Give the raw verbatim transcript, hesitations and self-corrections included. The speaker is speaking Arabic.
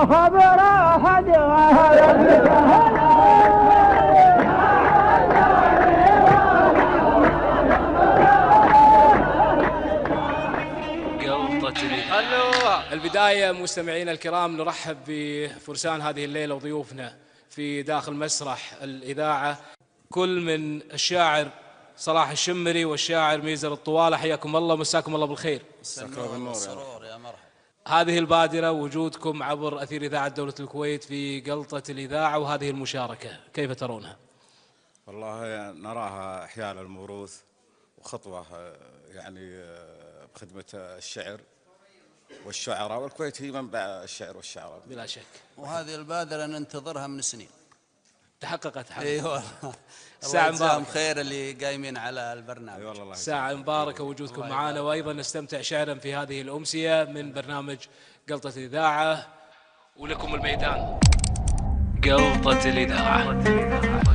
خبر أحد البداية مستمعينا الكرام نرحب بفرسان هذه الليلة وضيوفنا في داخل مسرح الإذاعة، كل من الشاعر صلاح الشمري والشاعر ميزر الطوالة. حياكم الله، مساكم الله بالخير. مساكم بالنور يا مرحبا. هذه البادرة وجودكم عبر أثير إذاعة دولة الكويت في قلطة الإذاعة وهذه المشاركة كيف ترونها؟ والله نراها إحياء للموروث وخطوة يعني بخدمة الشعر والشعراء، والكويت هي منبع الشعر والشعراء بلا شك، وهذه البادرة ننتظرها من سنين. تحققت حقا. ايوه ساعة مباركة خير اللي قايمين على البرنامج. أيوة والله ساعة مباركة وجودكم معنا، وأيضا نستمتع شعرا في هذه الأمسية من برنامج قلطة الإذاعة، ولكم الميدان. قلطة الإذاعة.